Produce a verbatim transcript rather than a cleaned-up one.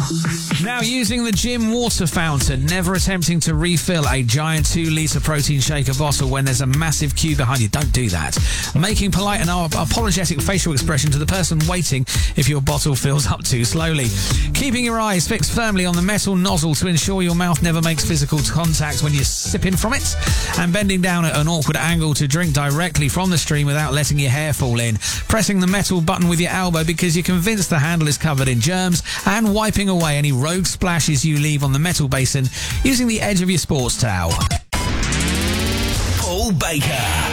Now, using the gym water fountain, never attempting to refill a giant two litre protein shaker bottle when there's a massive queue behind you. Don't do that. Making polite and apologetic facial expression to the person waiting if your bottle fills up too slowly. Keeping your eyes fixed firmly on the metal nozzle to ensure your mouth never makes physical contact when you're sipping from it. And bending down at an awkward angle to drink directly from the stream without letting your hair fall in. Pressing the metal button with your elbow because you're convinced the handle is covered in germs. And wiping away any rogue splashes you leave on the metal basin using the edge of your sports towel. Paul Baker.